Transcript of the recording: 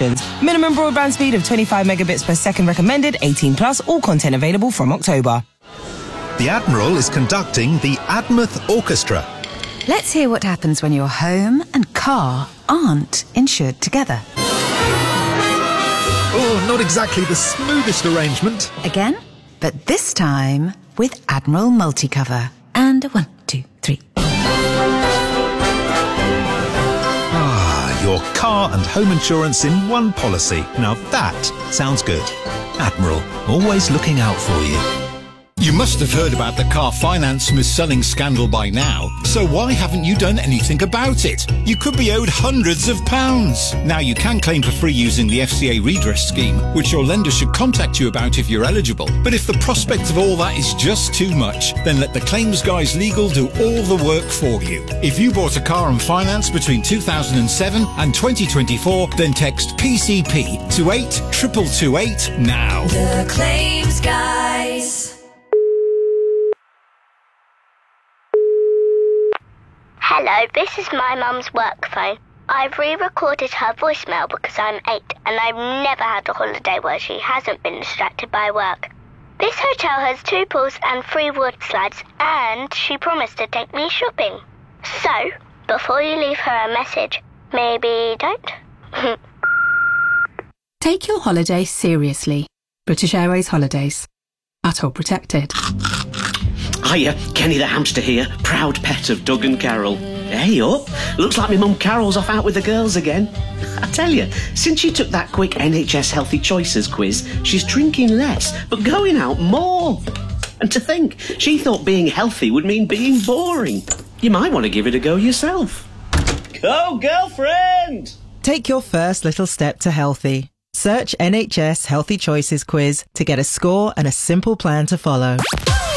restrictions. Minimum broadband speed of 25 megabits per second recommended, 18 plus, all content available from October. The Admiral is conducting the Admouth Orchestra. Let's hear what happens when your home and car aren't insured together. Oh, not exactly the smoothest arrangement. Again, but this time with Admiral Multicover. And 1, 2, 3. Your car and home insurance in one policy. Now that sounds good. Admiral, always looking out for you. You must have heard about the car finance mis-selling scandal by now, so why haven't you done anything about it? You could be owed hundreds of pounds. Now you can claim for free using the FCA redress scheme, which your lender should contact you about if you're eligible. But if the prospect of all that is just too much, then let the Claims Guys Legal do all the work for you. If you bought a car on finance between 2007 and 2024, then text PCP to 82228 now. The Claims Guys. Hello, this is my mum's work phone. I've re-recorded her voicemail because I'm 8 and I've never had a holiday where she hasn't been distracted by work. This hotel has 2 pools and 3 wood slides and she promised to take me shopping. So, before you leave her a message, maybe don't? Take your holiday seriously. British Airways Holidays. ATOL protected. Hiya, Kenny the hamster here, proud pet of Doug and Carol. Hey up, looks like my mum Carol's off out with the girls again. I tell you, since she took that quick NHS Healthy Choices quiz, she's drinking less, but going out more. And to think, she thought being healthy would mean being boring. You might want to give it a go yourself. Go, girlfriend! Take your first little step to healthy. Search NHS Healthy Choices quiz to get a score and a simple plan to follow.